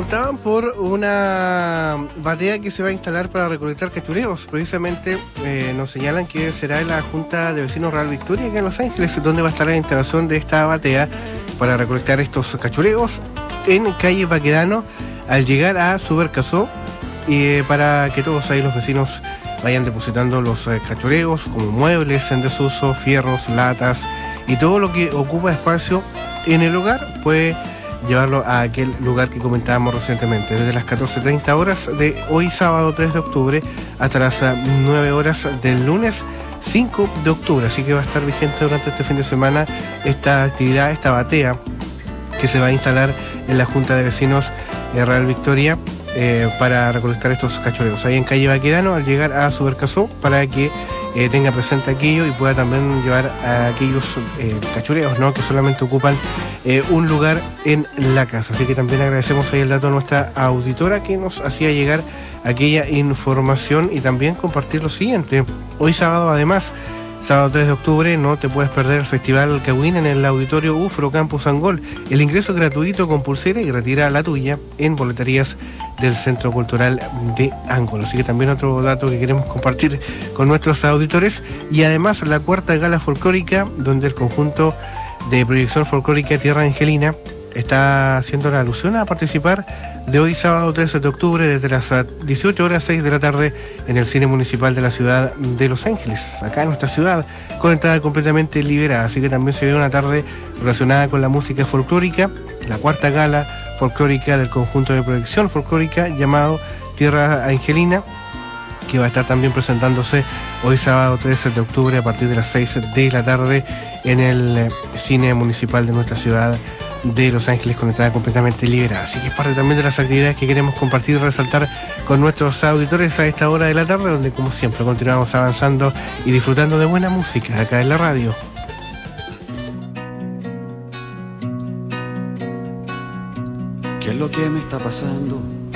preguntaban por una batea que se va a instalar para recolectar cachureos. Precisamente nos señalan que será en la Junta de Vecinos Real Victoria, acá en Los Ángeles, donde va a estar la instalación de esta batea para recolectar estos cachureos en calle Baquedano, al llegar a Supercasó, para que todos ahí los vecinos vayan depositando los cachureos, como muebles en desuso, fierros, latas y todo lo que ocupa espacio en el hogar, puede llevarlo a aquel lugar que comentábamos recientemente, desde las 14:30 horas de hoy sábado 3 de octubre hasta las 9 horas del lunes 5 de octubre. Así que va a estar vigente durante este fin de semana esta actividad, esta batea que se va a instalar en la Junta de Vecinos Real Victoria para recolectar estos cachureos ahí en calle Baquedano al llegar a Supercasó, para que tenga presente aquello y pueda también llevar a aquellos cachureos, ¿no?, que solamente ocupan un lugar en la casa. Así que también agradecemos ahí el dato a nuestra auditora que nos hacía llegar aquella información, y también compartir lo siguiente. Hoy sábado, además, sábado 3 de octubre, no te puedes perder el Festival Cagüín en el Auditorio UFRO Campus Angol. El ingreso es gratuito con pulsera y retira la tuya en boleterías del Centro Cultural de Angol. Así que también otro dato que queremos compartir con nuestros auditores. Y además la cuarta gala folclórica, donde el conjunto de proyección folclórica Tierra Angelina está haciendo la alusión a participar de hoy sábado 13 de octubre desde las 18 horas 6 de la tarde en el Cine Municipal de la ciudad de Los Ángeles, acá en nuestra ciudad, con entrada completamente liberada. Así que también se ve una tarde relacionada con la música folclórica, la cuarta gala folclórica del conjunto de proyección folclórica llamado Tierra Angelina, que va a estar también presentándose hoy sábado 13 de octubre a partir de las 6 de la tarde en el Cine Municipal de nuestra ciudad de Los Ángeles, con entrada completamente liberada. Así que es parte también de las actividades que queremos compartir y resaltar con nuestros auditores a esta hora de la tarde, donde como siempre continuamos avanzando y disfrutando de buena música acá en la radio. ¿Qué es lo que me está pasando?